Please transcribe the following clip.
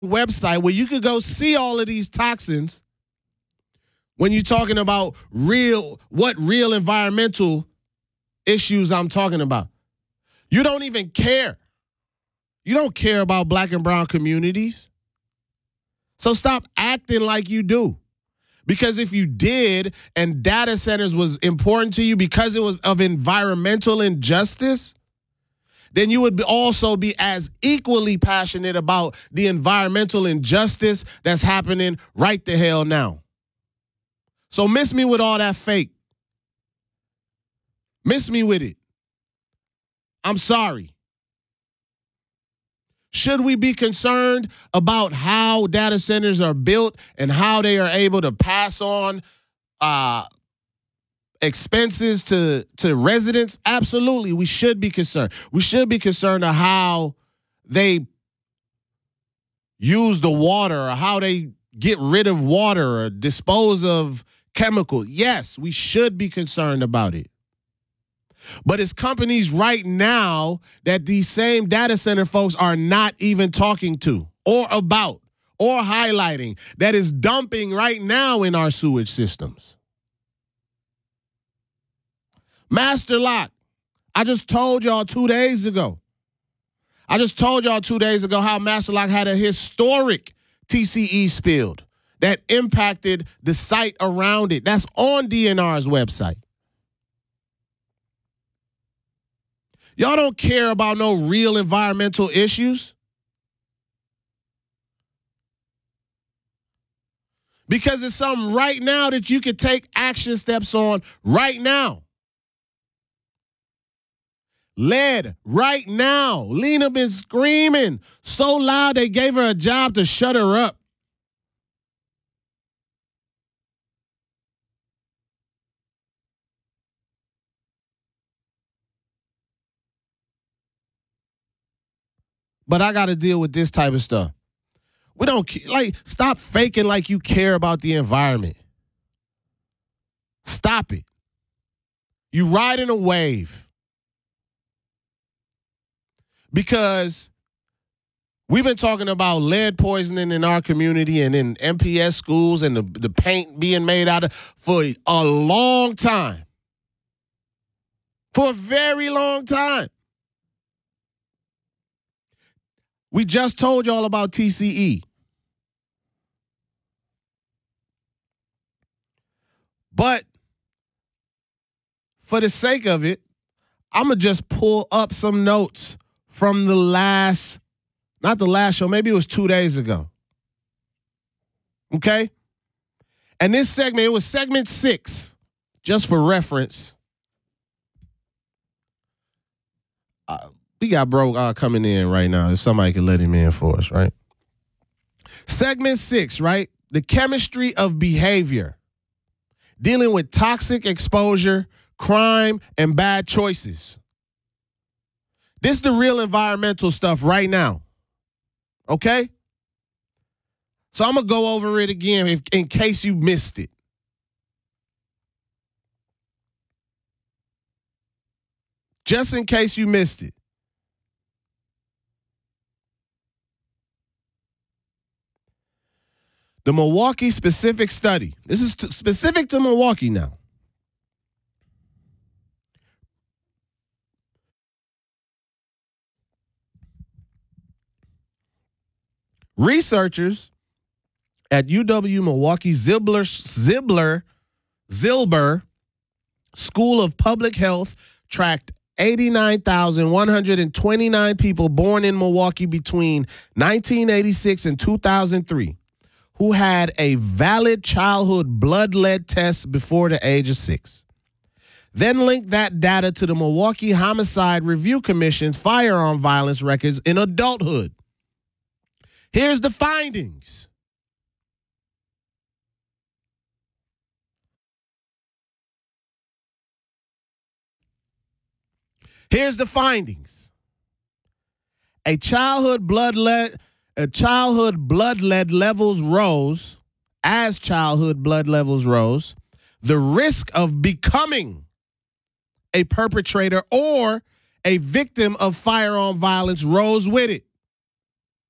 website where you could go see all of these toxins when you're talking about what real environmental issues I'm talking about. You don't even care. You don't care about black and brown communities. So stop acting like you do. Because if you did and data centers was important to you because it was of environmental injustice, then you would also be as equally passionate about the environmental injustice that's happening right the hell now. So miss me with all that fake. Miss me with it. I'm sorry. Should we be concerned about how data centers are built and how they are able to pass on expenses to residents? Absolutely, we should be concerned. We should be concerned of how they use the water or how they get rid of water or dispose of chemicals. Yes, we should be concerned about it. But it's companies right now that these same data center folks are not even talking to or about or highlighting that is dumping right now in our sewage systems. Master Lock. I just told y'all 2 days ago. how Master Lock had a historic TCE spilled that impacted the site around it. That's on DNR's website. Y'all don't care about no real environmental issues. Because it's something right now that you could take action steps on right now. Lead right now. Lena been screaming so loud they gave her a job to shut her up. But I got to deal with this type of stuff. We don't stop faking like you care about the environment. Stop it. You riding a wave. Because we've been talking about lead poisoning in our community and in MPS schools and the paint being made out of for a long time. For a very long time. We just told y'all about TCE. But for the sake of it, I'm going to just pull up some notes from not the last show, maybe it was 2 days ago. Okay? And this segment, it was segment 6, just for reference. We got bro coming in right now. If somebody could let him in for us, right? Segment 6, right? The chemistry of behavior. Dealing with toxic exposure, crime, and bad choices. This is the real environmental stuff right now. Okay? So I'm going to go over it again in case you missed it. Just in case you missed it. The Milwaukee specific study. This is specific to Milwaukee now. Researchers at UW Milwaukee Zilber School of Public Health tracked 89,129 people born in Milwaukee between 1986 and 2003 who had a valid childhood blood lead test before the age of 6. Then linked that data to the Milwaukee Homicide Review Commission's firearm violence records in adulthood. Here's the findings. A childhood blood lead levels rose. As childhood blood levels rose, the risk of becoming a perpetrator or a victim of firearm violence rose with it.